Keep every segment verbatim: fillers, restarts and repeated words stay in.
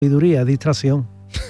sabiduría, distracción.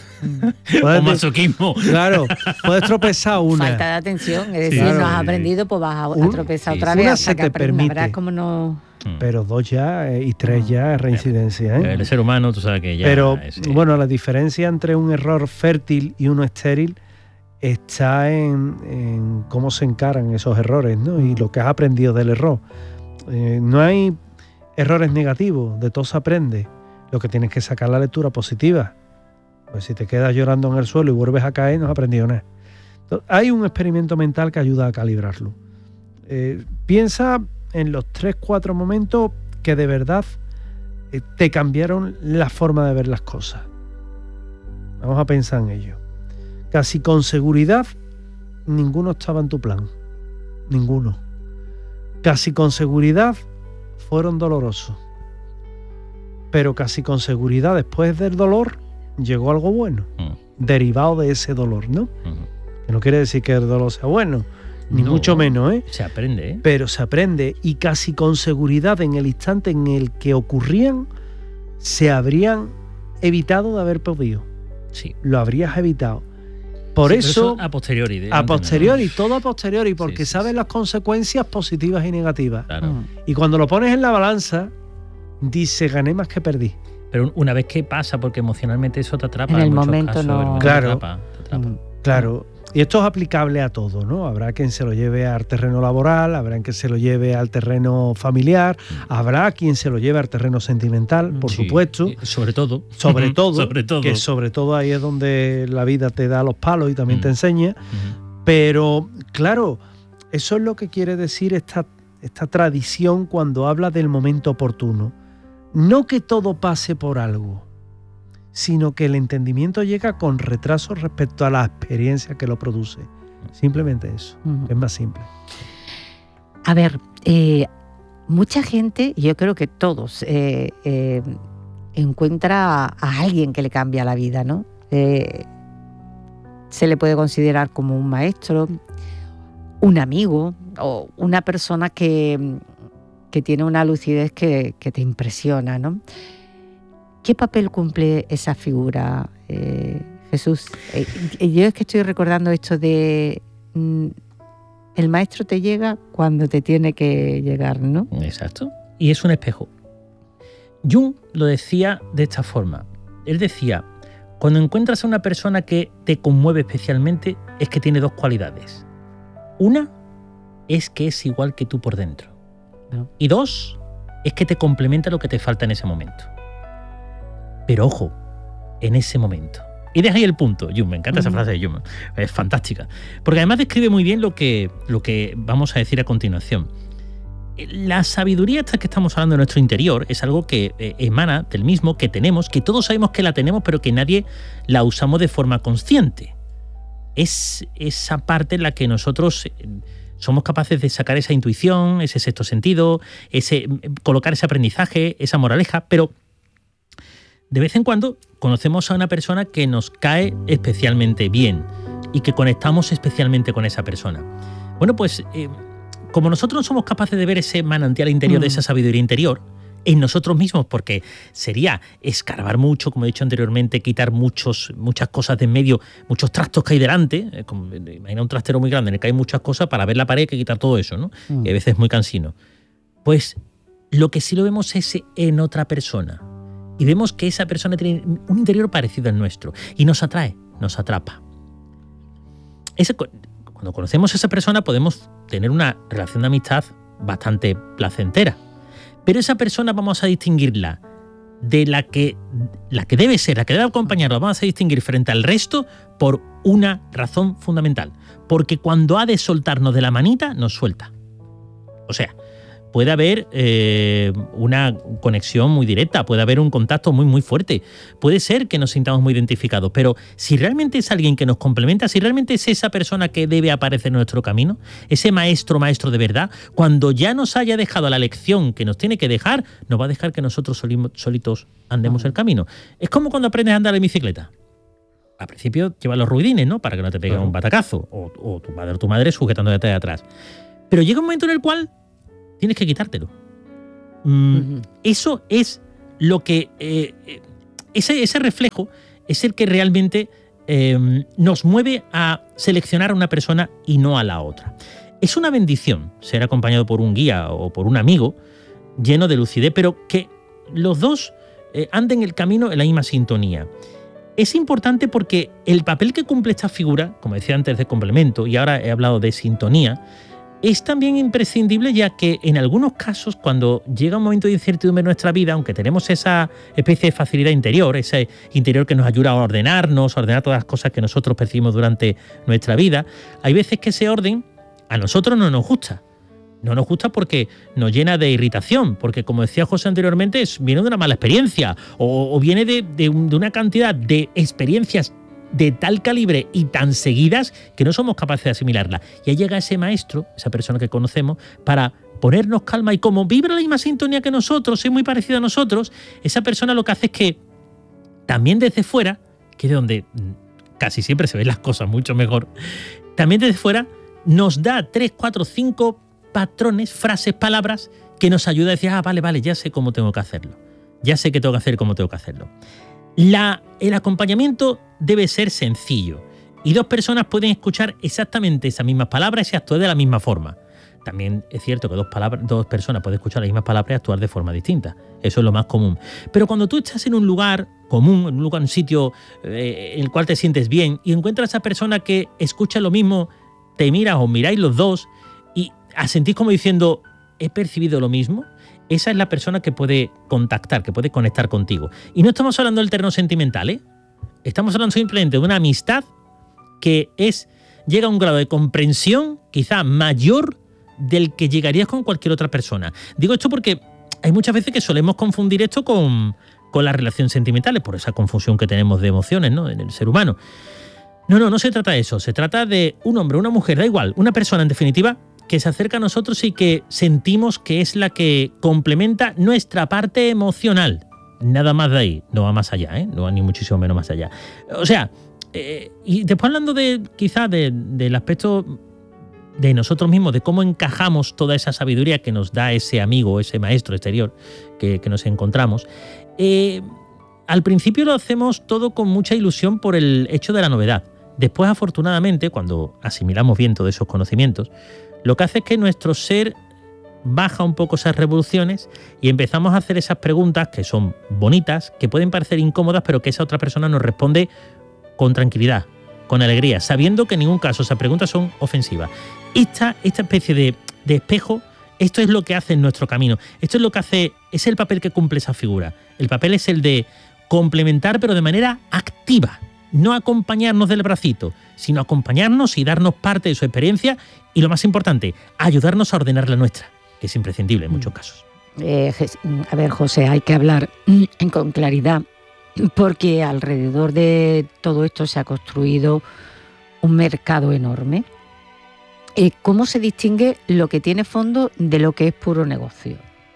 O masoquismo. Claro, puedes tropezar una. Falta de atención, es decir, Sí, claro. no has aprendido, pues vas a, a Un- tropezar sí, otra sí. vez Una hasta se que te aprendas, permite. verás cómo no... Pero dos ya eh, y tres ya es reincidencia, ¿eh? El ser humano, tú sabes que ya... Pero es, eh, bueno, la diferencia entre un error fértil y uno estéril está en, en cómo se encaran esos errores, ¿no? Y lo que has aprendido del error. Eh, no hay errores negativos, de todo se aprende. Lo que tienes que sacar la lectura positiva. Pues si te quedas llorando en el suelo y vuelves a caer, no has aprendido nada. Entonces, hay un experimento mental que ayuda a calibrarlo. Eh, piensa en los tres, cuatro momentos que de verdad eh, te cambiaron la forma de ver las cosas. Vamos a pensar en ello. Casi con seguridad, ninguno estaba en tu plan. Ninguno. Casi con seguridad, fueron dolorosos. Pero casi con seguridad, después del dolor, llegó algo bueno, mm, derivado de ese dolor, ¿no? mm. Que no quiere decir que el dolor sea bueno, ni No, mucho menos, ¿eh? Se aprende, ¿eh? Pero se aprende, y casi con seguridad en el instante en el que ocurrían, se habrían evitado de haber podido. Sí. Lo habrías evitado. Por Sí, pero eso, a posteriori. de- a posteriori, todo a posteriori, porque Sí, sí, sabes sí. las consecuencias positivas y negativas. Claro. Mm. Y cuando lo pones en la balanza, dice, gané más que perdí. Pero una vez que pasa, porque emocionalmente eso te atrapa. En el muchos momento casos, no- en el momento Claro. Te atrapa, te atrapa. Mm. Claro, y esto es aplicable a todo, ¿no? Habrá quien se lo lleve al terreno laboral, habrá quien se lo lleve al terreno familiar, habrá quien se lo lleve al terreno sentimental, por Sí, supuesto. eh, Sobre todo. Sobre todo, sobre todo. que sobre todo ahí es donde la vida te da los palos y también Mm. te enseña. Ujú. Pero, claro, eso es lo que quiere decir esta, esta tradición cuando habla del momento oportuno. No que todo pase por algo, sino que el entendimiento llega con retraso respecto a la experiencia que lo produce. Simplemente eso, Ujú. es más simple. A ver, eh, mucha gente, yo creo que todos, eh, eh, encuentra a, a alguien que le cambia la vida, ¿no? Eh, se le puede considerar como un maestro, un amigo o una persona que, que tiene una lucidez que, que te impresiona, ¿no? ¿Qué papel cumple esa figura, eh, Jesús? Eh, yo es que estoy recordando esto de... mm, el maestro te llega cuando te tiene que llegar, ¿no? Exacto. Y es un espejo. Jung lo decía de esta forma. Él decía, cuando encuentras a una persona que te conmueve especialmente, es que tiene dos cualidades. Una es que es igual que tú por dentro. No. Y dos, es que te complementa lo que te falta en ese momento. Pero ojo, en ese momento. Y deja ahí el punto, Jung, me encanta esa Ujú. frase de Jung, es fantástica. Porque además describe muy bien lo que, lo que vamos a decir a continuación. La sabiduría esta que estamos hablando en nuestro interior es algo que eh, emana del mismo, que tenemos, que todos sabemos que la tenemos, pero que nadie la usamos de forma consciente. Es esa parte en la que nosotros eh, somos capaces de sacar esa intuición, ese sexto sentido, ese, colocar ese aprendizaje, esa moraleja, pero de vez en cuando conocemos a una persona que nos cae especialmente bien y que conectamos especialmente con esa persona. Bueno, pues eh, como nosotros no somos capaces de ver ese manantial interior, Mm. de esa sabiduría interior, en nosotros mismos, porque sería escarbar mucho, como he dicho anteriormente, quitar muchos, muchas cosas de en medio, muchos trastos que hay delante. Eh, como, eh, imagina un trastero muy grande en el que hay muchas cosas, para ver la pared hay que quitar todo eso, ¿no? Mm. Y a veces es muy cansino. Pues lo que sí lo vemos es en otra persona. Y vemos que esa persona tiene un interior parecido al nuestro. Y nos atrae, nos atrapa. Ese, cuando conocemos a esa persona podemos tener una relación de amistad bastante placentera. Pero esa persona vamos a distinguirla de la que, la que debe ser, la que debe acompañarla, vamos a distinguir frente al resto por una razón fundamental. Porque cuando ha de soltarnos de la manita, nos suelta. O sea, puede haber eh, una conexión muy directa, puede haber un contacto muy muy fuerte, puede ser que nos sintamos muy identificados, pero si realmente es alguien que nos complementa, si realmente es esa persona que debe aparecer en nuestro camino, ese maestro maestro de verdad, cuando ya nos haya dejado la lección que nos tiene que dejar, nos va a dejar que nosotros solitos andemos el camino. Es como cuando aprendes a andar en bicicleta. Al principio llevas los ruidines, ¿no? Para que no te pegue un batacazo, o, o tu padre o tu madre sujetándote de atrás. Pero llega un momento en el cual tienes que quitártelo. Mm, Ujú. Eso es lo que eh, eh, ese, ese reflejo es el que realmente eh, nos mueve a seleccionar a una persona y no a la otra. Es una bendición ser acompañado por un guía o por un amigo lleno de lucidez, pero que los dos eh, anden el camino en la misma sintonía. Es importante porque el papel que cumple esta figura, como decía antes de complemento y ahora he hablado de sintonía, es también imprescindible, ya que en algunos casos, cuando llega un momento de incertidumbre en nuestra vida, aunque tenemos esa especie de facilidad interior, ese interior que nos ayuda a ordenarnos, a ordenar todas las cosas que nosotros percibimos durante nuestra vida, hay veces que ese orden a nosotros no nos gusta. No nos gusta porque nos llena de irritación, porque, como decía José anteriormente, es, viene de una mala experiencia o, o viene de, de, un, de una cantidad de experiencias de tal calibre y tan seguidas que no somos capaces de asimilarla. Y ahí llega ese maestro, esa persona que conocemos, para ponernos calma, y como vibra la misma sintonía que nosotros, es muy parecida a nosotros, esa persona lo que hace es que también desde fuera, que es de donde casi siempre se ven las cosas mucho mejor, también desde fuera nos da tres, cuatro, cinco patrones, frases, palabras que nos ayuda a decir, ah, vale, vale, ya sé cómo tengo que hacerlo. Ya sé qué tengo que hacer y cómo tengo que hacerlo. La, el acompañamiento debe ser sencillo y dos personas pueden escuchar exactamente esas mismas palabras y actuar de la misma forma. También es cierto que dos, palabras, dos personas pueden escuchar las mismas palabras y actuar de forma distinta. Eso es lo más común. Pero cuando tú estás en un lugar común, en un lugar, un sitio eh, en el cual te sientes bien y encuentras a esa persona que escucha lo mismo, te miras o miráis los dos y sentís como diciendo, he percibido lo mismo, esa es la persona que puede contactar, que puede conectar contigo. Y no estamos hablando del terreno sentimental, ¿eh? Estamos hablando simplemente de una amistad que es, llega a un grado de comprensión quizá mayor del que llegarías con cualquier otra persona. Digo esto porque hay muchas veces que solemos confundir esto con, con las relaciones sentimentales, por esa confusión que tenemos de emociones, ¿no?, en el ser humano. No, no, no se trata de eso. Se trata de un hombre, una mujer, da igual, una persona en definitiva, que se acerca a nosotros y que sentimos que es la que complementa nuestra parte emocional. Nada más de ahí, no va más allá, ¿eh? No va ni muchísimo menos más allá. O sea, eh, y después hablando de quizás de, del aspecto de nosotros mismos, de cómo encajamos toda esa sabiduría que nos da ese amigo, ese maestro exterior que, que nos encontramos, eh, al principio lo hacemos todo con mucha ilusión por el hecho de la novedad. Después, afortunadamente, cuando asimilamos bien todos esos conocimientos, lo que hace es que nuestro ser baja un poco esas revoluciones y empezamos a hacer esas preguntas que son bonitas, que pueden parecer incómodas, pero que esa otra persona nos responde con tranquilidad, con alegría, sabiendo que en ningún caso esas preguntas son ofensivas. Esta, esta especie de, de espejo, esto es lo que hace en nuestro camino. Esto es lo que hace, es el papel que cumple esa figura. El papel es el de complementar, pero de manera activa. No acompañarnos del bracito, sino acompañarnos y darnos parte de su experiencia y, lo más importante, ayudarnos a ordenar la nuestra, que es imprescindible en muchos casos. Eh, a ver, José, hay que hablar con claridad, porque alrededor de todo esto se ha construido un mercado enorme. Eh, ¿Cómo se distingue lo que tiene fondo de lo que es puro negocio?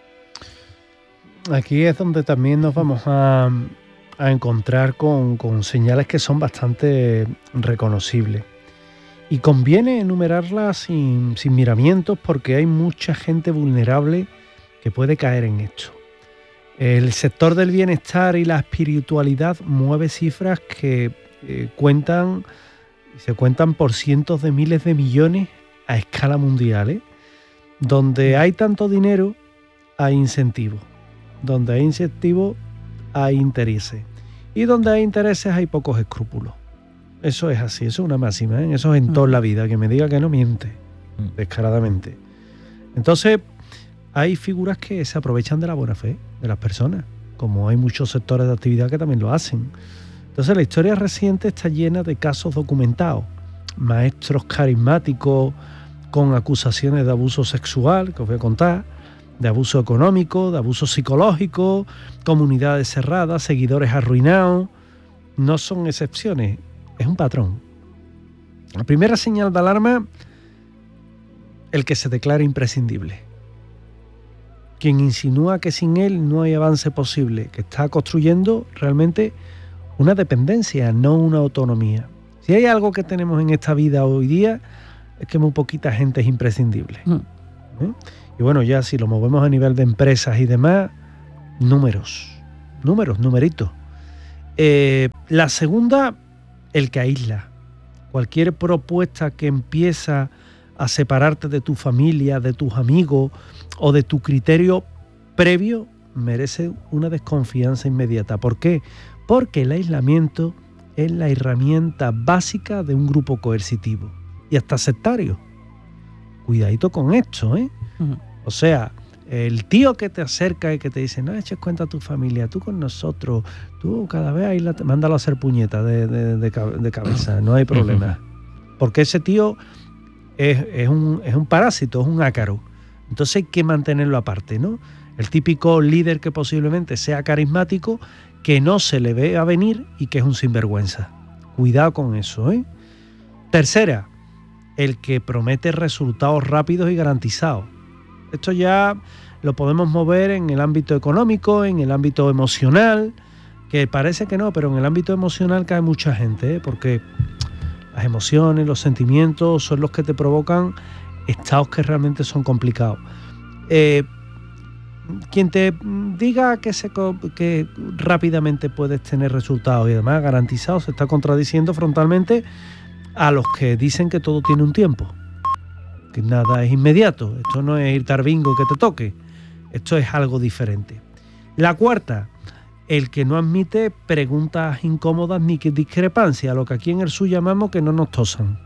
Aquí es donde también nos vamos a... a encontrar con, con señales que son bastante reconocibles. Y conviene enumerarlas sin, sin miramientos, porque hay mucha gente vulnerable que puede caer en esto. El sector del bienestar y la espiritualidad mueve cifras que eh, cuentan, se cuentan por cientos de miles de millones a escala mundial, ¿eh? Donde hay tanto dinero, hay incentivos. Donde hay incentivos, hay intereses. Y donde hay intereses hay pocos escrúpulos. Eso es así, eso es una máxima, ¿eh? Eso es en toda la vida. Que me diga que no miente, descaradamente. Entonces, hay figuras que se aprovechan de la buena fe de las personas, como hay muchos sectores de actividad que también lo hacen. Entonces, la historia reciente está llena de casos documentados. Maestros carismáticos con acusaciones de abuso sexual, que os voy a contar, de abuso económico, de abuso psicológico, comunidades cerradas, seguidores arruinados. No son excepciones, es un patrón. La primera señal de alarma, el que se declara imprescindible. Quien insinúa que sin él no hay avance posible, que está construyendo realmente una dependencia, no una autonomía. Si hay algo que tenemos en esta vida hoy día, es que muy poquita gente es imprescindible. Mm. ¿Eh? Y bueno, ya si lo movemos a nivel de empresas y demás, números, números, numeritos. Eh, la segunda, el que aísla. Cualquier propuesta que empieza a separarte de tu familia, de tus amigos o de tu criterio previo, merece una desconfianza inmediata. ¿Por qué? Porque el aislamiento es la herramienta básica de un grupo coercitivo y hasta sectario. Cuidadito con esto, ¿eh? Uh-huh. O sea, el tío que te acerca y que te dice, no eches cuenta a tu familia, tú con nosotros, tú cada vez ahí la te... mándalo a hacer puñetas de, de, de, de cabeza, no hay problema. Uh-huh. Porque ese tío es, es, un, es un parásito, es un ácaro. Entonces hay que mantenerlo aparte, ¿no? El típico líder que posiblemente sea carismático, que no se le ve a venir y que es un sinvergüenza. Cuidado con eso, ¿eh? Tercera, el que promete resultados rápidos y garantizados. Esto ya lo podemos mover en el ámbito económico, en el ámbito emocional, que parece que no, pero en el ámbito emocional cae mucha gente, ¿eh? Porque las emociones, los sentimientos son los que te provocan estados que realmente son complicados. Eh, quien te diga que, se, que rápidamente puedes tener resultados y además garantizados se está contradiciendo frontalmente a los que dicen que todo tiene un tiempo, que nada es inmediato. Esto no es irte al bingo y que te toque, esto es algo diferente. La cuarta, el que no admite preguntas incómodas ni que discrepancia, lo que aquí en el sur llamamos que no nos tosan.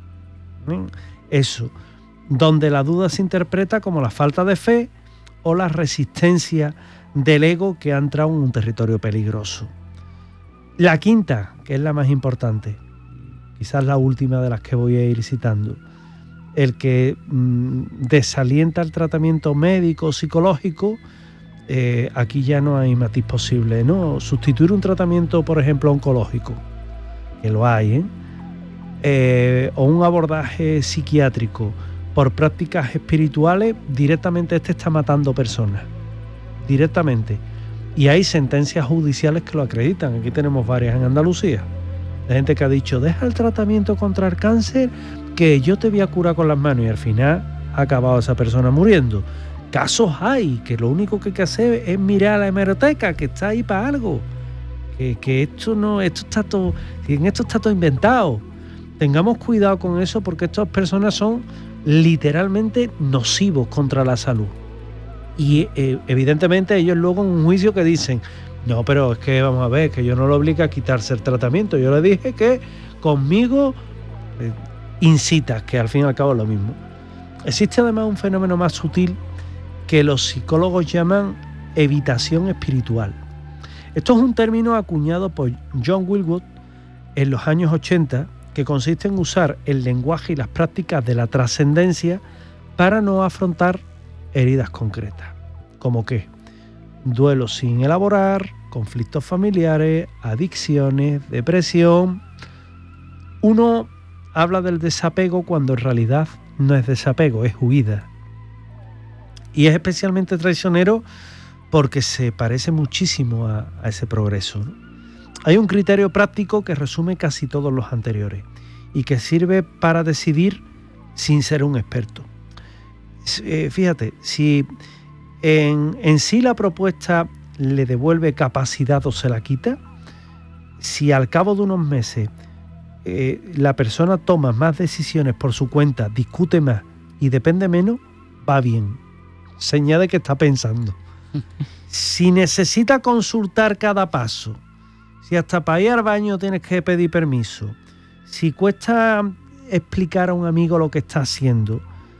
Eso, donde la duda se interpreta como la falta de fe o la resistencia del ego que ha entrado en un territorio peligroso. La quinta, que es la más importante, quizás la última de las que voy a ir citando, el que mmm, desalienta el tratamiento médico, psicológico, eh, aquí ya no hay matiz posible, ¿no? Sustituir un tratamiento, por ejemplo, oncológico, que lo hay, ¿eh? Eh, o un abordaje psiquiátrico por prácticas espirituales, directamente este está matando personas, directamente. Y hay sentencias judiciales que lo acreditan. Aquí tenemos varias en Andalucía, de gente que ha dicho, deja el tratamiento contra el cáncer, que yo te voy a curar con las manos, y al final ha acabado esa persona muriendo. Casos hay, que lo único que hay que hacer es mirar a la hemeroteca, que está ahí para algo, que, que esto no, esto está todo, en esto está todo inventado. Tengamos cuidado con eso, porque estas personas son literalmente nocivos contra la salud. Y eh, evidentemente ellos luego en un juicio que dicen, no, pero es que vamos a ver, que yo no lo obligo a quitarse el tratamiento, yo le dije que conmigo eh, incitas, que al fin y al cabo es lo mismo. Existe además un fenómeno más sutil que los psicólogos llaman evitación espiritual. Esto es un término acuñado por John Wilwood en los años ochenta, que consiste en usar el lenguaje y las prácticas de la trascendencia para no afrontar heridas concretas, como que duelos sin elaborar, conflictos familiares, adicciones, depresión. Uno habla del desapego cuando en realidad no es desapego, es huida. Y es especialmente traicionero porque se parece muchísimo a, a ese progreso, ¿no? Hay un criterio práctico que resume casi todos los anteriores y que sirve para decidir sin ser un experto. Eh, fíjate, si en, en sí la propuesta le devuelve capacidad o se la quita, si al cabo de unos meses eh, la persona toma más decisiones por su cuenta, discute más y depende menos, va bien. Señal de que está pensando. Si necesita consultar cada paso, si hasta para ir al baño tienes que pedir permiso, si cuesta explicar a un amigo lo que está haciendo,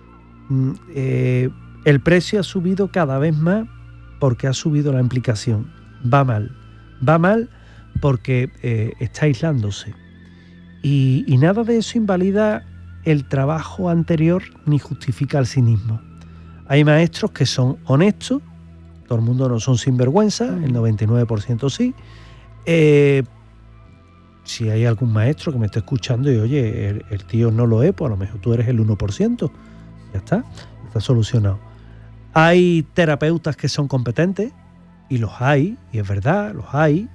eh, el precio ha subido cada vez más porque ha subido la implicación. Va mal, va mal porque eh, está aislándose. Y, y nada de eso invalida el trabajo anterior ni justifica el cinismo. Hay maestros que son honestos, todo el mundo no son sinvergüenza, el noventa y nueve por ciento sí. Eh, si hay algún maestro que me esté escuchando y oye, el, el tío no lo es, pues a lo mejor tú eres el uno por ciento. Ya está, está solucionado. Hay terapeutas que son competentes, y los hay, y es verdad, los hay.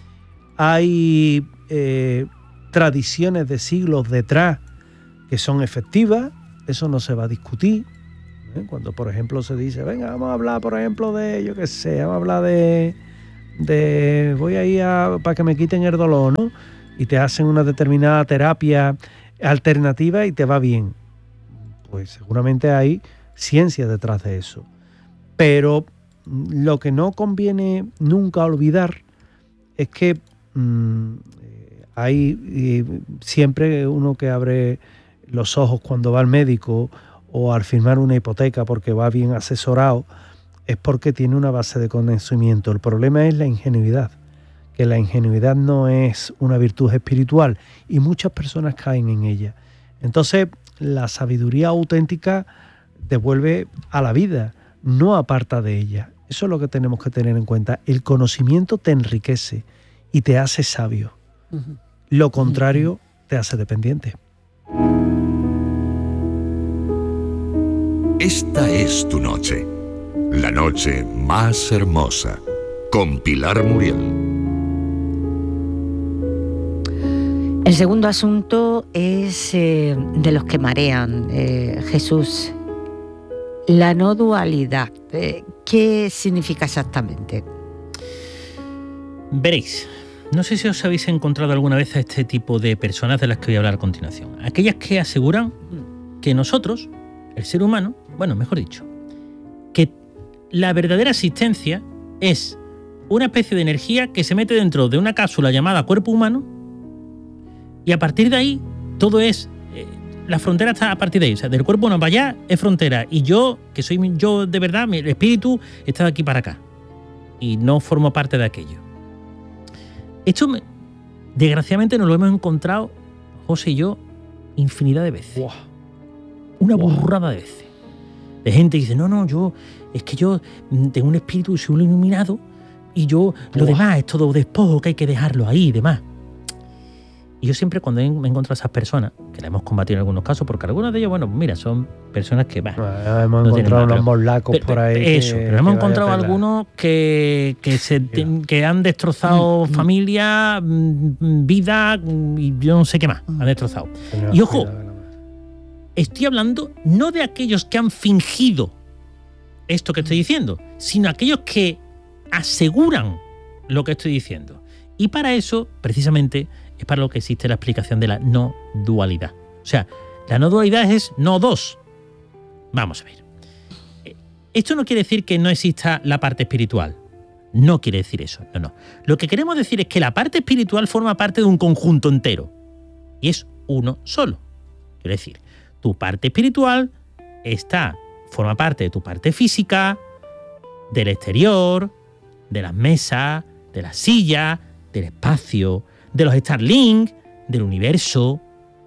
Hay eh, tradiciones de siglos detrás que son efectivas, eso no se va a discutir. ¿Eh? Cuando, por ejemplo, se dice, venga, vamos a hablar, por ejemplo, de, yo qué sé, vamos a hablar de, de voy a ir a, para que me quiten el dolor, ¿no? Y te hacen una determinada terapia alternativa y te va bien. Pues seguramente hay ciencia detrás de eso. Pero lo que no conviene nunca olvidar es que mmm, hay eh, siempre uno que abre los ojos cuando va al médico o al firmar una hipoteca porque va bien asesorado, es porque tiene una base de conocimiento. El problema es la ingenuidad, que la ingenuidad no es una virtud espiritual y muchas personas caen en ella. Entonces, la sabiduría auténtica te vuelve a la vida, no aparta de ella. Eso es lo que tenemos que tener en cuenta. El conocimiento te enriquece y te hace sabio. Uh-huh. Lo contrario uh-huh. te hace dependiente. Esta es tu noche, la noche más hermosa, con Pilar Muriel. El segundo asunto es eh, de los que marean, eh, Jesús. La no dualidad. Eh, ¿Qué significa exactamente? Veréis, no sé si os habéis encontrado alguna vez a este tipo de personas de las que voy a hablar a continuación. Aquellas que aseguran que nosotros, el ser humano, bueno, mejor dicho, que la verdadera existencia es una especie de energía que se mete dentro de una cápsula llamada cuerpo humano y a partir de ahí todo es, eh, la frontera está a partir de ahí, o sea, del cuerpo humano para allá es frontera y yo, que soy yo de verdad, mi espíritu está de aquí para acá y no formo parte de aquello. Esto, me, desgraciadamente, nos lo hemos encontrado, José y yo, infinidad de veces. Wow. Una wow. burrada de veces. De gente que dice, no, no, yo, es que yo tengo un espíritu y soy un iluminado y yo, lo wow. demás es todo despojo que hay que dejarlo ahí y demás. Y yo siempre cuando me encuentro a esas personas, que la hemos combatido en algunos casos, porque algunos de ellos, bueno, mira, son personas que van. Bueno, hemos no encontrado unos morlacos por ahí. Eso, que, pero hemos encontrado algunos que, que, se, que han destrozado mm, familia, mm, vida y yo no sé qué más, han destrozado. Y ojo, estoy hablando no de aquellos que han fingido esto que estoy diciendo, sino aquellos que aseguran lo que estoy diciendo. Y para eso, precisamente, es para lo que existe la explicación de la no dualidad. O sea, la no dualidad es no dos. Vamos a ver. Esto no quiere decir que no exista la parte espiritual. No quiere decir eso. No, no. Lo que queremos decir es que la parte espiritual forma parte de un conjunto entero. Y es uno solo. Quiero decir, tu parte espiritual está, forma parte de tu parte física, del exterior, de las mesas, de la silla, del espacio, de los Starlink, del universo.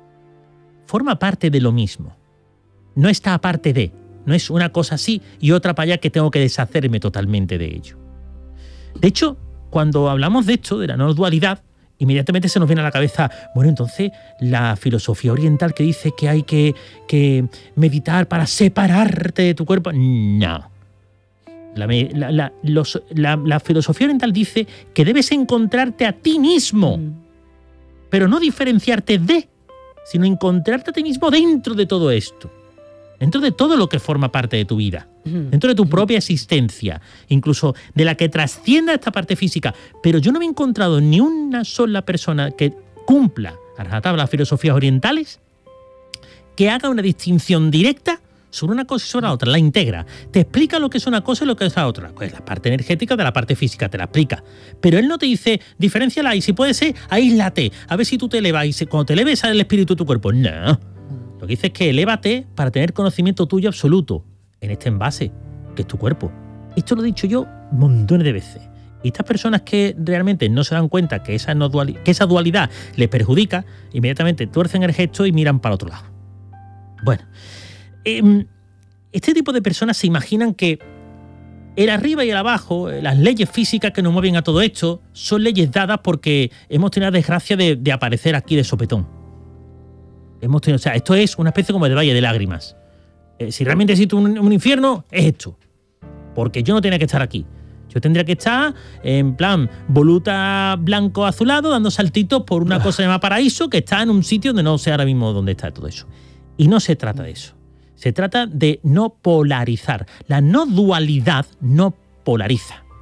Forma parte de lo mismo. No está aparte de. No es una cosa así y otra para allá que tengo que deshacerme totalmente de ello. De hecho, cuando hablamos de esto, de la no dualidad, inmediatamente se nos viene a la cabeza, bueno, entonces la filosofía oriental que dice que hay que, que meditar para separarte de tu cuerpo. No. La, la, la, los, la, la filosofía oriental dice que debes encontrarte a ti mismo, mm. pero no diferenciarte de, sino encontrarte a ti mismo dentro de todo esto, dentro de todo lo que forma parte de tu vida, mm. dentro de tu propia existencia, incluso de la que trascienda esta parte física. Pero yo no me he encontrado ni una sola persona que cumpla a rajatabla las filosofías orientales que haga una distinción directa sobre una cosa y sobre la otra, la integra. Te explica lo que es una cosa y lo que es la otra. Pues la parte energética de la parte física, te la explica. Pero él no te dice, diferenciala y si puede ser, aíslate. A ver si tú te elevas y cuando te eleves sale el espíritu de tu cuerpo. No. Lo que dice es que elévate para tener conocimiento tuyo absoluto en este envase, que es tu cuerpo. Esto lo he dicho yo montones de veces. Y estas personas que realmente no se dan cuenta que esa, no dualidad, que esa dualidad les perjudica, inmediatamente tuercen el gesto y miran para otro lado. Bueno, este tipo de personas se imaginan que el arriba y el abajo, las leyes físicas que nos mueven a todo esto, son leyes dadas porque hemos tenido la desgracia de, de aparecer aquí de sopetón. Hemos tenido, o sea, esto es una especie como de valle de lágrimas. Eh, si realmente existe un, un infierno, es esto. Porque yo no tenía que estar aquí. Yo tendría que estar en plan voluta blanco azulado, dando saltitos por una cosa llamada paraíso, que está en un sitio donde no sé ahora mismo dónde está todo eso. Y no se trata de eso. Se trata de no polarizar. La no dualidad no polariza.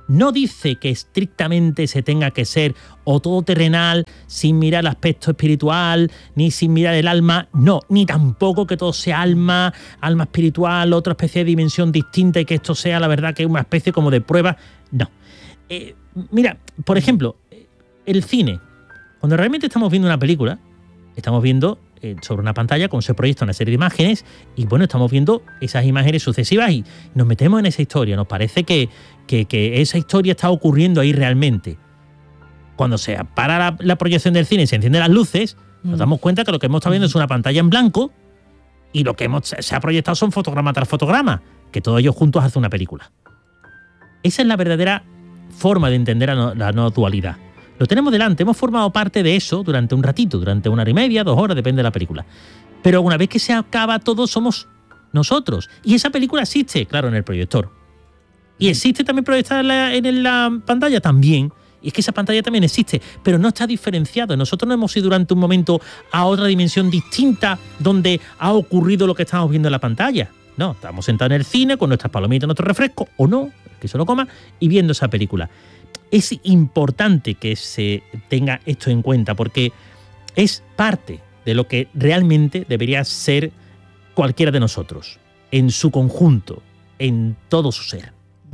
No dice que estrictamente se tenga que ser o todo terrenal, sin mirar el aspecto espiritual, ni sin mirar el alma. No, ni tampoco que todo sea alma, alma espiritual, otra especie de dimensión distinta y que esto sea, la verdad, que es una especie como de prueba. No. Eh, mira, por ejemplo, el cine. Cuando realmente estamos viendo una película, estamos viendo eh, sobre una pantalla cómo se proyecta una serie de imágenes y, bueno, estamos viendo esas imágenes sucesivas y nos metemos en esa historia. Nos parece que, que, que esa historia está ocurriendo ahí realmente. Cuando se para la, la proyección del cine y se encienden las luces, mm. nos damos cuenta que lo que hemos estado viendo es una pantalla en blanco y lo que hemos, se ha proyectado son fotograma tras fotograma, que todos ellos juntos hacen una película. Esa es la verdadera forma de entender la no, la no dualidad. Lo tenemos delante, hemos formado parte de eso durante un ratito, durante una hora y media, dos horas, depende de la película. Pero una vez que se acaba todo, somos nosotros. Y esa película existe, claro, en el proyector. Y existe también proyectada en la, en la pantalla también. Y es que esa pantalla también existe, pero no está diferenciado. Nosotros no hemos ido durante un momento a otra dimensión distinta donde ha ocurrido lo que estamos viendo en la pantalla. No, estamos sentados en el cine con nuestras palomitas, nuestro refresco, o no, que se lo coma, y viendo esa película. Es importante que se tenga esto en cuenta porque es parte de lo que realmente debería ser cualquiera de nosotros, en su conjunto, en todo su ser.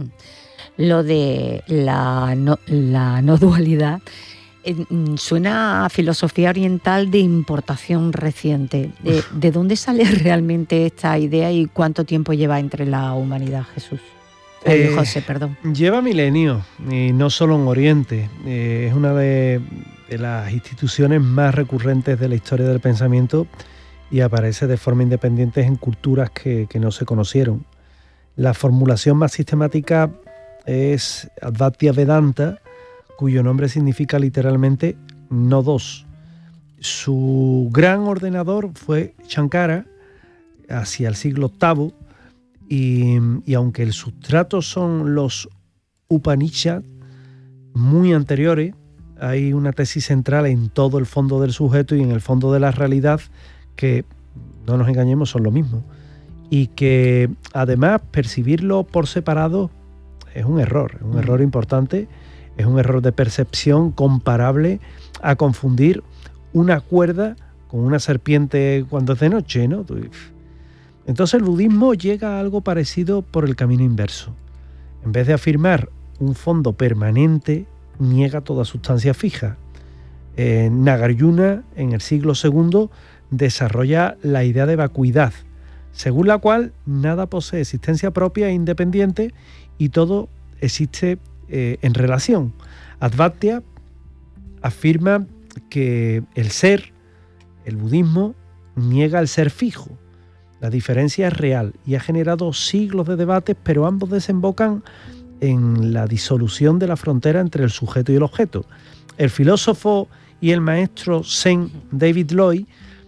Lo de la no, la no dualidad eh, suena a filosofía oriental de importación reciente. ¿De, ¿De dónde sale realmente esta idea y cuánto tiempo lleva entre la humanidad, Jesús? Eh, José, perdón. Lleva milenios, y no solo en Oriente. Eh, es una de, de las instituciones más recurrentes de la historia del pensamiento y aparece de forma independiente en culturas que, que no se conocieron. La formulación más sistemática es Advaita Vedanta, cuyo nombre significa literalmente no dos. Su gran ordenador fue Shankara, hacia el siglo octavo, Y, y aunque el sustrato son los Upanishads muy anteriores, hay una tesis central en todo el fondo del sujeto y en el fondo de la realidad que, no nos engañemos, son lo mismo. Y que además percibirlo por separado es un error, es un mm. error importante, es un error de percepción comparable a confundir una cuerda con una serpiente cuando es de noche, ¿no? Entonces el budismo llega a algo parecido por el camino inverso. En vez de afirmar un fondo permanente, niega toda sustancia fija. Eh, Nagarjuna, en el siglo segundo, desarrolla la idea de vacuidad, según la cual nada posee existencia propia e independiente y todo existe eh, en relación. Advaita afirma que el ser, el budismo, niega el ser fijo. La diferencia es real y ha generado siglos de debates, pero ambos desembocan en la disolución de la frontera entre el sujeto y el objeto. El filósofo y el maestro zen David Lloyd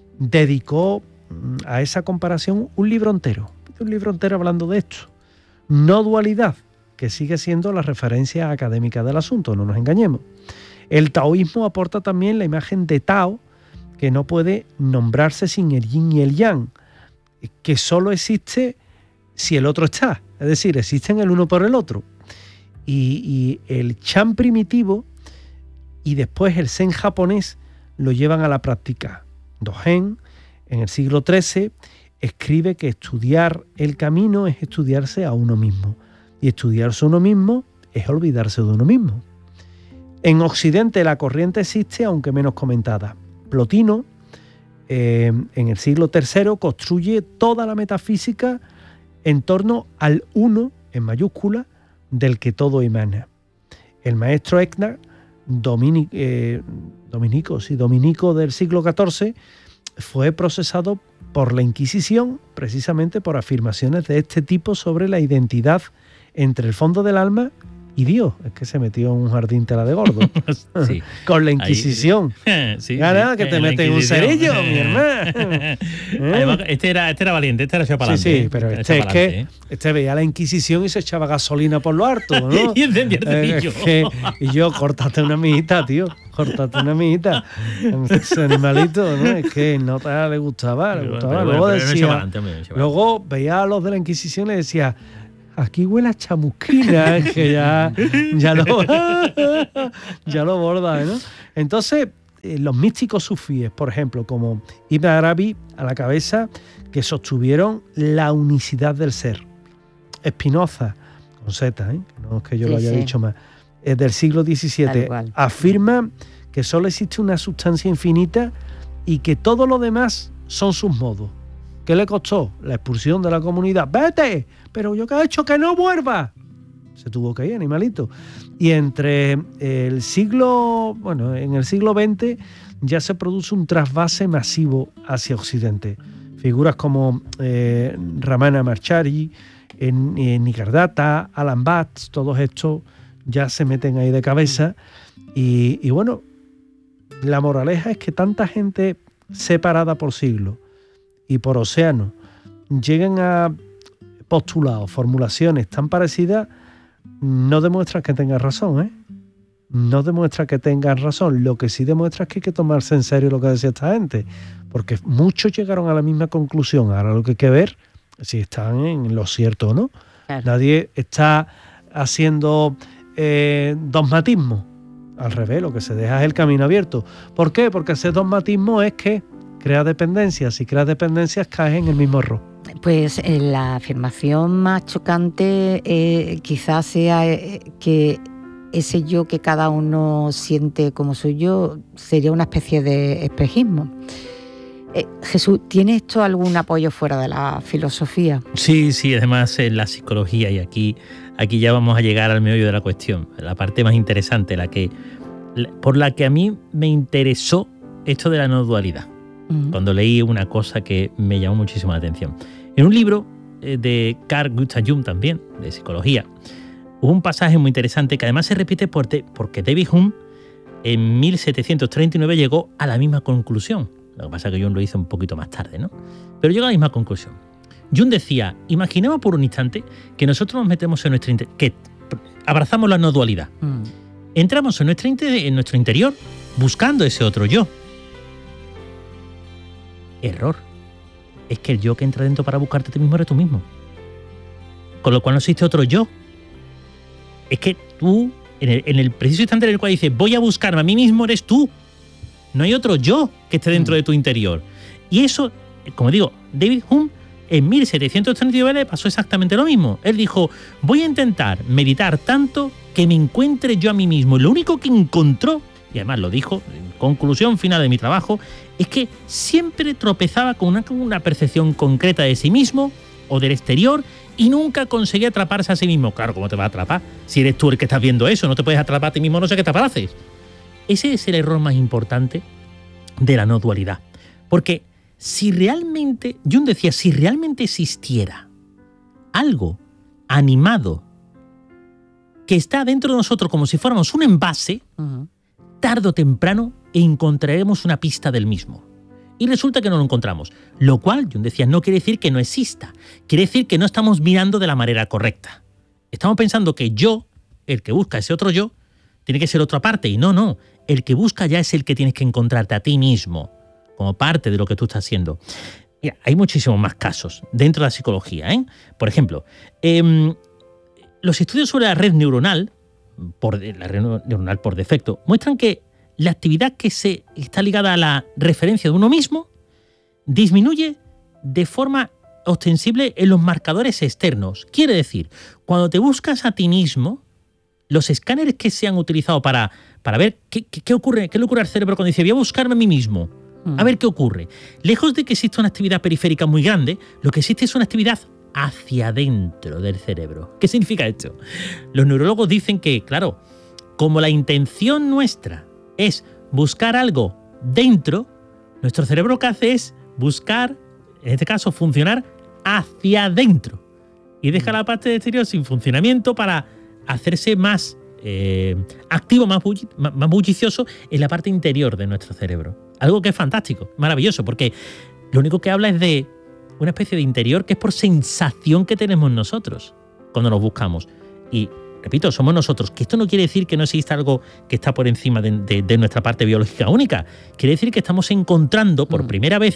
dedicó a esa comparación un libro entero, un libro entero hablando de esto. No dualidad, que sigue siendo la referencia académica del asunto, no nos engañemos. El taoísmo aporta también la imagen de Tao, que no puede nombrarse sin el yin y el yang, que solo existe si el otro está, es decir, existen el uno por el otro. Y, y el Chan primitivo y después el Zen japonés lo llevan a la práctica. Dogen, en el siglo trece, escribe que estudiar el camino es estudiarse a uno mismo, y estudiarse a uno mismo es olvidarse de uno mismo. En Occidente la corriente existe, aunque menos comentada. Plotino, Eh, en el siglo tercero, construye toda la metafísica en torno al uno, en mayúscula, del que todo emana. El maestro Exnar, dominico, eh, dominico, sí, dominico del siglo catorce, fue procesado por la Inquisición precisamente por afirmaciones de este tipo sobre la identidad entre el fondo del alma y Dios. Es que se metió en un jardín tela de gordo. Sí. Con la Inquisición. Sí, Gana, sí. Que te meten un cerillo, mi hermano. ¿Eh? Además, este era, este era valiente, este era echado para adelante. Sí, sí, pero este es que ¿eh? este veía la Inquisición y se echaba gasolina por lo harto, ¿no? Y encendía el cerillo. Eh, y yo, córtate una mijita, tío. Córtate una mijita. Ese animalito, ¿no? Es que no te le gustaba, le gustaba. Pero, luego pero, pero decía, no adelante, hombre, luego veía a los de la Inquisición y decía: aquí huele a chamusquina, que ya, ya, lo, ya lo borda, ¿no? Entonces, eh, los místicos sufíes, por ejemplo, como Ibn Arabi a la cabeza, que sostuvieron la unicidad del ser. Spinoza, con Z, ¿eh? No es que yo sí, lo haya sí. dicho más, es del siglo diecisiete, afirma que solo existe una sustancia infinita y que todo lo demás son sus modos. ¿Qué le costó? La expulsión de la comunidad. ¡Vete! Pero yo qué he hecho, que no vuelva. Se tuvo que ir, animalito. Y entre el siglo, bueno, en el siglo veinte ya se produce un trasvase masivo hacia Occidente. Figuras como eh, Ramana Marchari, en, en Nikardata, Alan Batts, todos estos ya se meten ahí de cabeza. Y, y bueno, la moraleja es que tanta gente separada por siglos y por océanos llegan a postulados, formulaciones tan parecidas, no demuestra que tengan razón, ¿eh? No demuestra que tengan razón. Lo que sí demuestra es que hay que tomarse en serio lo que decía esta gente, porque muchos llegaron a la misma conclusión. Ahora lo que hay que ver si están en lo cierto o no. Claro. Nadie está haciendo eh, dogmatismo. Al revés, lo que se deja es el camino abierto. ¿Por qué? Porque ese dogmatismo es que crea dependencias. Si creas dependencias, caes en el mismo error. Pues eh, la afirmación más chocante eh, quizás sea eh, que ese yo que cada uno siente como suyo sería una especie de espejismo. Eh, Jesús, ¿tiene esto algún apoyo fuera de la filosofía? Sí, sí, además en la psicología, y aquí, aquí ya vamos a llegar al meollo de la cuestión, la parte más interesante, la que, por la que a mí me interesó esto de la no dualidad, uh-huh. cuando leí una cosa que me llamó muchísimo la atención. En un libro de Carl Gustav Jung también, de psicología, hubo un pasaje muy interesante que además se repite porque David Hume en mil setecientos treinta y nueve llegó a la misma conclusión. Lo que pasa es que Jung lo hizo un poquito más tarde, ¿no? Pero llegó a la misma conclusión. Jung decía, imaginemos por un instante que nosotros nos metemos en nuestro interior, que abrazamos la no dualidad. Mm. Entramos en nuestro, en nuestro interior buscando ese otro yo. Error. Es que el yo que entra dentro para buscarte a ti mismo eres tú mismo. Con lo cual no existe otro yo. Es que tú, en el, en el preciso instante en el cual dices voy a buscarme a mí mismo, eres tú. No hay otro yo que esté dentro de tu interior. Y eso, como digo, David Hume en mil setecientos treinta y nueve le pasó exactamente lo mismo. Él dijo, voy a intentar meditar tanto que me encuentre yo a mí mismo. Y lo único que encontró, y además lo dijo, en conclusión final de mi trabajo, es que siempre tropezaba con una, con una percepción concreta de sí mismo o del exterior y nunca conseguía atraparse a sí mismo. Claro, ¿cómo te vas a atrapar? Si eres tú el que estás viendo eso, no te puedes atrapar a ti mismo, no sé qué te haces. Ese es el error más importante de la no dualidad. Porque si realmente, Jung decía, si realmente existiera algo animado que está dentro de nosotros como si fuéramos un envase, uh-huh. tarde o temprano encontraremos una pista del mismo. Y resulta que no lo encontramos. Lo cual, Jung decía, no quiere decir que no exista. Quiere decir que no estamos mirando de la manera correcta. Estamos pensando que yo, el que busca ese otro yo, tiene que ser otra parte. Y no, no. El que busca ya es el que tienes que encontrarte a ti mismo, como parte de lo que tú estás haciendo. Mira, hay muchísimos más casos dentro de la psicología, ¿eh? Por ejemplo, eh, los estudios sobre la red neuronal, por, la red neuronal por defecto, muestran que la actividad que se está ligada a la referencia de uno mismo disminuye de forma ostensible en los marcadores externos. Quiere decir, cuando te buscas a ti mismo, los escáneres que se han utilizado para, para ver qué, qué, qué ocurre, qué le ocurre al cerebro cuando dice voy a buscarme a mí mismo, a ver qué ocurre. Lejos de que exista una actividad periférica muy grande, lo que existe es una actividad hacia adentro del cerebro. ¿Qué significa esto? Los neurólogos dicen que, claro, como la intención nuestra es buscar algo dentro, nuestro cerebro lo que hace es buscar, en este caso, funcionar hacia adentro. Y deja la parte exterior sin funcionamiento para hacerse más eh, activo, más, bulli- más bullicioso en la parte interior de nuestro cerebro. Algo que es fantástico, maravilloso, porque lo único que habla es de una especie de interior que es por sensación que tenemos nosotros cuando nos buscamos. Y, repito, somos nosotros, que esto no quiere decir que no exista algo que está por encima de, de, de nuestra parte biológica única. Quiere decir que estamos encontrando por primera vez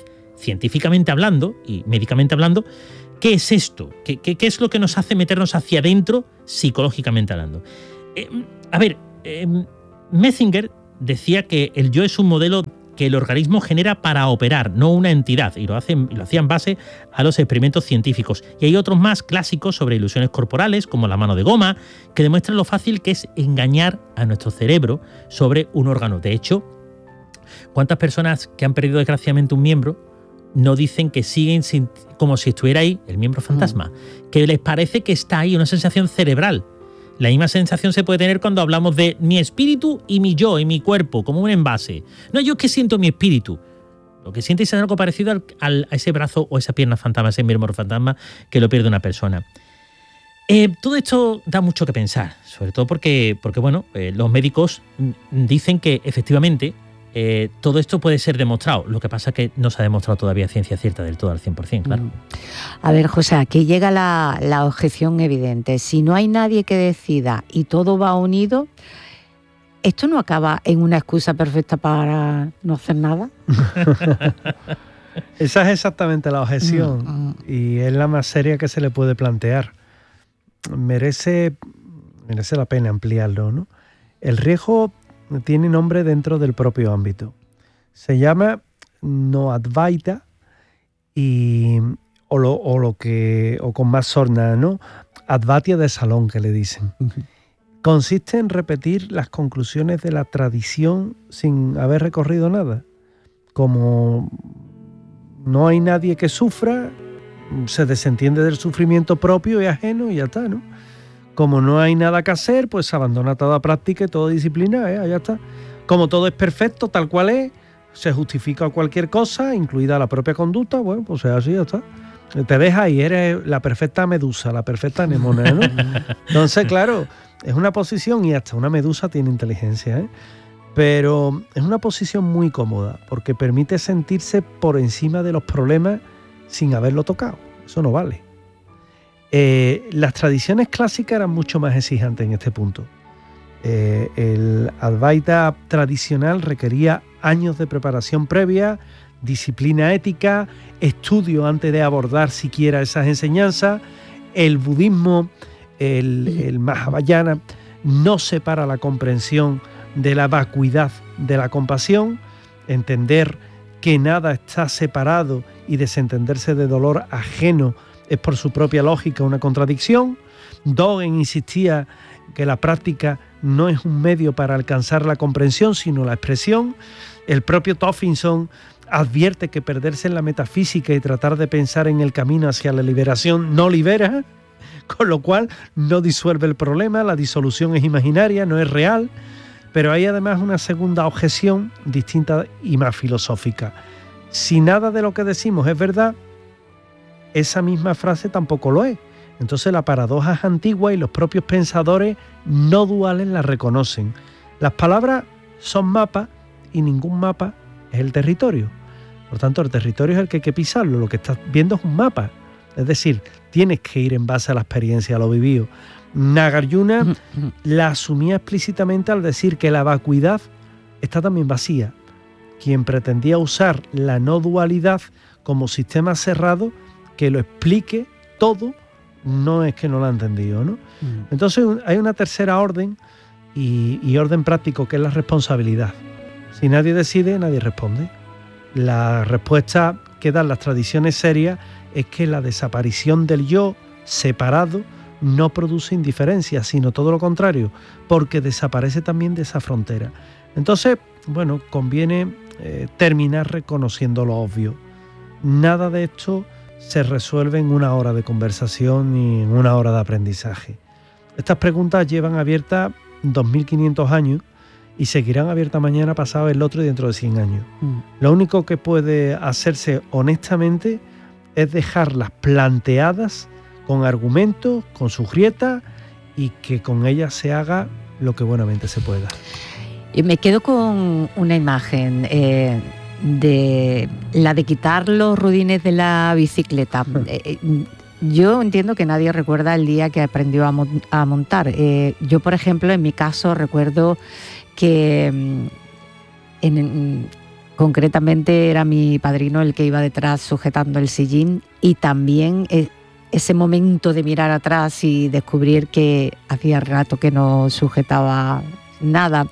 científicamente hablando y médicamente hablando, ¿qué es esto? ¿Qué, qué, qué es lo que nos hace meternos hacia adentro psicológicamente hablando? Eh, a ver, eh, Metzinger decía que el yo es un modelo que el organismo genera para operar, no una entidad, y lo hacen, lo hacía en base a los experimentos científicos. Y hay otros más clásicos sobre ilusiones corporales, como la mano de goma, que demuestran lo fácil que es engañar a nuestro cerebro sobre un órgano. De hecho, ¿cuántas personas que han perdido desgraciadamente un miembro no dicen que siguen sin, como si estuviera ahí el miembro fantasma? Mm. Que les parece que está ahí, una sensación cerebral. La misma sensación se puede tener cuando hablamos de mi espíritu y mi yo, y mi cuerpo, como un envase. No, yo es que siento mi espíritu. Lo que sientes es algo parecido al, al, a ese brazo o esa pierna fantasma, ese miembro fantasma que lo pierde una persona. Eh, todo esto da mucho que pensar, sobre todo porque, porque bueno, eh, los médicos dicen que efectivamente eh, todo esto puede ser demostrado. Lo que pasa es que no se ha demostrado todavía ciencia cierta del todo al cien por cien, claro. A ver, José, aquí llega la, la objeción evidente. Si no hay nadie que decida y todo va unido, ¿esto no acaba en una excusa perfecta para no hacer nada? Esa es exactamente la objeción mm, mm. y es la más seria que se le puede plantear. Merece, merece la pena ampliarlo, ¿no? El riesgo tiene nombre dentro del propio ámbito. Se llama no advaita y o lo, o lo que o con más sorna, ¿no? Advatia de salón, que le dicen. Uh-huh. Consiste en repetir las conclusiones de la tradición sin haber recorrido nada. Como no hay nadie que sufra, se desentiende del sufrimiento propio y ajeno y ya está, ¿no? Como no hay nada que hacer, pues se abandona toda práctica y toda disciplina, ¿eh? Ya está. Como todo es perfecto, tal cual es, se justifica cualquier cosa, incluida la propia conducta, bueno, pues es así, ya está. Te deja y eres la perfecta medusa, la perfecta anemona, ¿no? Entonces, claro, es una posición, y hasta una medusa tiene inteligencia, ¿eh? Pero es una posición muy cómoda, porque permite sentirse por encima de los problemas sin haberlo tocado. Eso no vale. Eh, las tradiciones clásicas eran mucho más exigentes en este punto. Eh, el Advaita tradicional requería años de preparación previa, disciplina ética, estudio antes de abordar siquiera esas enseñanzas. El budismo, el, el Mahayana, no separa la comprensión de la vacuidad de la compasión, entender que nada está separado y desentenderse de dolor ajeno es por su propia lógica una contradicción. Dogen insistía que la práctica no es un medio para alcanzar la comprensión, sino la expresión. El propio Toffinson advierte que perderse en la metafísica y tratar de pensar en el camino hacia la liberación no libera, con lo cual no disuelve el problema, la disolución es imaginaria, no es real. Pero hay además una segunda objeción distinta y más filosófica. Si nada de lo que decimos es verdad, esa misma frase tampoco lo es. Entonces la paradoja es antigua y los propios pensadores no duales la reconocen. Las palabras son mapas y ningún mapa es el territorio. Por tanto, el territorio es el que hay que pisarlo. Lo que estás viendo es un mapa. Es decir, tienes que ir en base a la experiencia, a lo vivido. Nagarjuna la asumía explícitamente al decir que la vacuidad está también vacía. Quien pretendía usar la no dualidad como sistema cerrado que lo explique todo, no es que no lo ha entendido, ¿no? Mm. Entonces hay una tercera orden y, y orden práctico, que es la responsabilidad. Si nadie decide, nadie responde. La respuesta que dan las tradiciones serias es que la desaparición del yo separado no produce indiferencia, sino todo lo contrario, porque desaparece también de esa frontera. Entonces, bueno, conviene eh, terminar reconociendo lo obvio. Nada de esto se resuelve en una hora de conversación ni en una hora de aprendizaje. Estas preguntas llevan abiertas dos mil quinientos años y seguirán abiertas mañana, pasado, el otro y dentro de cien años. Mm. Lo único que puede hacerse honestamente es dejarlas planteadas con argumentos, con sus grietas, y que con ellas se haga lo que buenamente se pueda. Y me quedo con una imagen eh, de la de quitar los rudines de la bicicleta. eh, yo entiendo que nadie recuerda el día que aprendió a, mon- a montar. Eh, yo, por ejemplo, en mi caso recuerdo que en, en concretamente era mi padrino el que iba detrás sujetando el sillín, y también eh, ese momento de mirar atrás y descubrir que hacía rato que no sujetaba nada.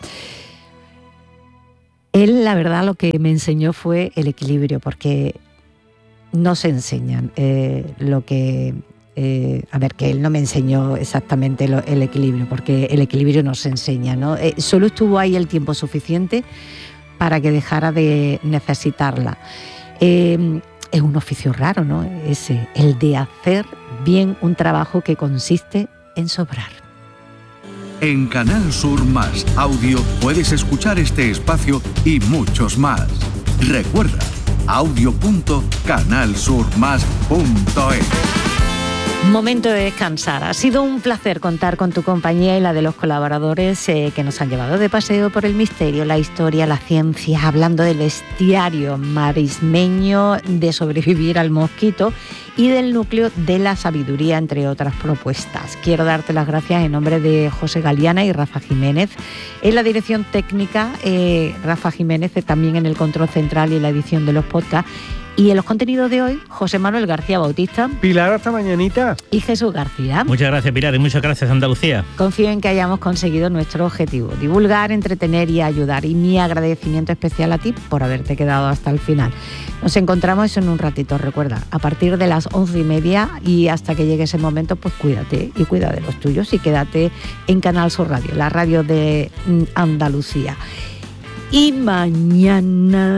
Él, la verdad, lo que me enseñó fue el equilibrio, porque no se enseñan eh, lo que... Eh, a ver, que él no me enseñó exactamente lo, el equilibrio, porque el equilibrio no se enseña, ¿no? Eh, solo estuvo ahí el tiempo suficiente para que dejara de necesitarla. Eh, es un oficio raro, ¿no? Ese, el de hacer bien un trabajo que consiste en sobrar. En Canal Sur Más Audio puedes escuchar este espacio y muchos más. Recuerda, audio punto canal sur más punto es. Momento de descansar. Ha sido un placer contar con tu compañía y la de los colaboradores eh, que nos han llevado de paseo por el misterio, la historia, la ciencia, hablando del bestiario marismeño, de sobrevivir al mosquito y del núcleo de la sabiduría, entre otras propuestas. Quiero darte las gracias en nombre de José Galiana y Rafa Jiménez. En la dirección técnica, eh, Rafa Jiménez, también en el control central y la edición de los podcasts. Y en los contenidos de hoy, José Manuel García Bautista. Pilar, hasta mañanita. Y Jesús García. Muchas gracias, Pilar, y muchas gracias, Andalucía. Confío en que hayamos conseguido nuestro objetivo, divulgar, entretener y ayudar. Y mi agradecimiento especial a ti por haberte quedado hasta el final. Nos encontramos en un ratito, recuerda, a partir de las once y media, y hasta que llegue ese momento, pues cuídate y cuida de los tuyos y quédate en Canal Sur Radio, la radio de Andalucía. Y mañana...